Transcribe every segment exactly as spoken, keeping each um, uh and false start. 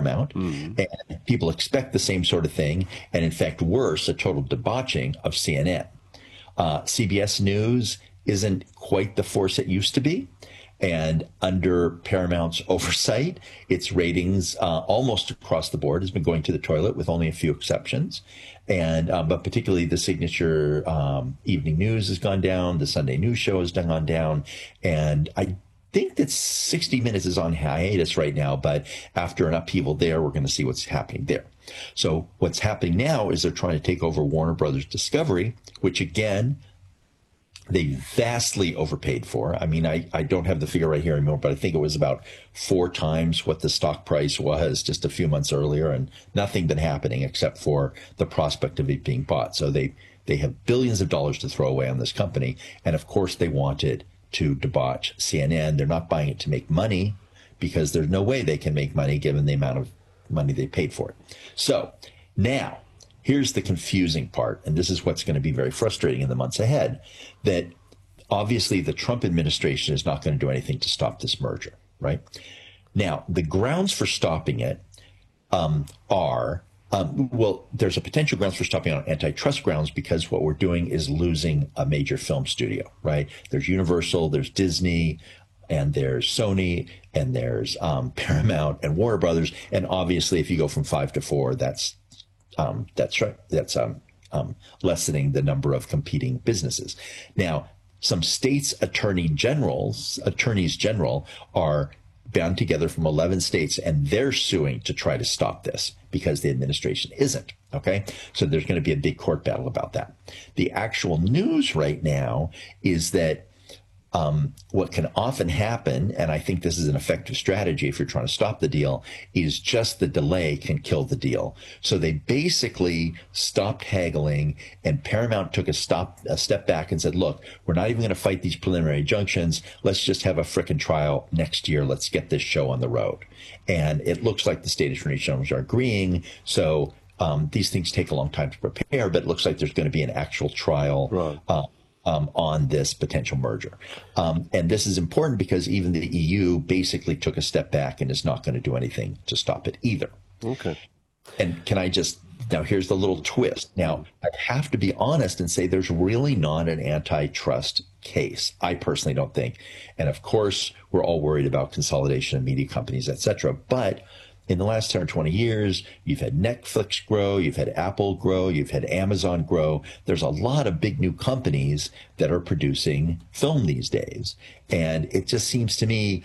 Paramount, mm. and people expect the same sort of thing, and in fact, worse, a total debauching of C N N. Uh, C B S News isn't quite the force it used to be. And under Paramount's oversight, its ratings uh, almost across the board has been going to the toilet with only a few exceptions. And um, but particularly the signature um, evening news has gone down. The Sunday news show has gone down. And I think that sixty minutes is on hiatus right now. But after an upheaval there, we're going to see what's happening there. So what's happening now is they're trying to take over Warner Brothers Discovery, which again, they vastly overpaid for. I mean, I, I don't have the figure right here anymore, but I think it was about four times what the stock price was just a few months earlier, and nothing been happening except for the prospect of it being bought. So they, they have billions of dollars to throw away on this company. And of course, they wanted to debauch C N N. They're not buying it to make money because there's no way they can make money given the amount of money they paid for it. So now, here's the confusing part, and this is what's going to be very frustrating in the months ahead, that obviously the Trump administration is not going to do anything to stop this merger, right? Now, the grounds for stopping it um, are, um, well, there's a potential grounds for stopping on antitrust grounds because what we're doing is losing a major film studio, right? There's Universal, there's Disney, and there's Sony, and there's um, Paramount and Warner Brothers. And obviously, if you go from five to four, that's Um, that's right. That's um, um, lessening the number of competing businesses. Now, some states' attorney generals, attorneys general, are bound together from eleven states, and they're suing to try to stop this because the administration isn't. Okay, so there's going to be a big court battle about that. The actual news right now is that Um, what can often happen, and I think this is an effective strategy if you're trying to stop the deal, is just the delay can kill the deal. So they basically stopped haggling, and Paramount took a stop, a step back and said, look, we're not even going to fight these preliminary injunctions. Let's just have a frickin' trial next year. Let's get this show on the road. And it looks like the state attorney generals are agreeing. So um, these things take a long time to prepare, but it looks like there's going to be an actual trial. Right. Uh, Um, on this potential merger. Um, and this is important because even the E U basically took a step back and is not going to do anything to stop it either. Okay. And can I just, now here's the little twist. Now, I have to be honest and say there's really not an antitrust case. I personally don't think. And of course, we're all worried about consolidation of media companies, et cetera. But in the last ten or twenty years, you've had Netflix grow, you've had Apple grow, you've had Amazon grow. There's a lot of big new companies that are producing film these days. And it just seems to me,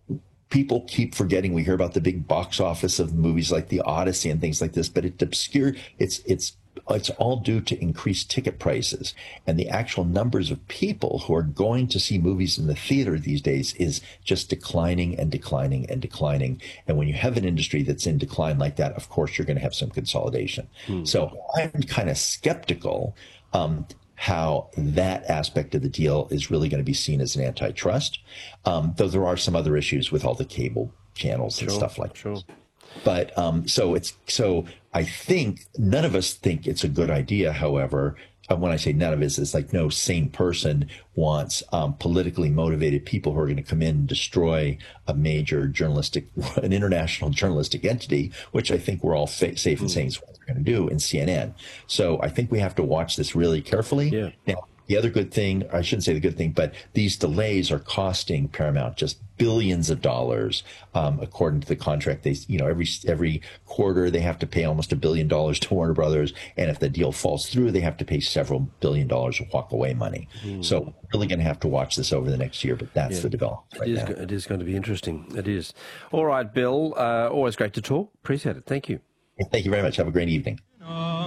people keep forgetting. We hear about the big box office of movies like The Odyssey and things like this, but it's obscure. It's, it's, it's all due to increased ticket prices, and the actual numbers of people who are going to see movies in the theater these days is just declining and declining and declining. And when you have an industry that's in decline like that, of course, you're going to have some consolidation. Hmm. So I'm kind of skeptical um, how that aspect of the deal is really going to be seen as an antitrust, um, though there are some other issues with all the cable channels and sure, stuff like sure. that. But um, so it's so I think none of us think it's a good idea. However, uh, when I say none of us, it's like no sane person wants um, politically motivated people who are going to come in and destroy a major journalistic, an international journalistic entity, which I think we're all fa- safe in saying is what they're going to do in C N N. So I think we have to watch this really carefully. Yeah. Now, the other good thing, I shouldn't say the good thing, but these delays are costing Paramount just billions of dollars, um, according to the contract. They, you know, every every quarter they have to pay almost a billion dollars to Warner Brothers, and if the deal falls through, they have to pay several billion dollars of walk-away money. Mm. So we're really going to have to watch this over the next year, but that's yeah. the development right it is, now. It is going to be interesting. It is. All right, Bill. Uh, always great to talk. Appreciate it. Thank you. Thank you very much. Have a great evening.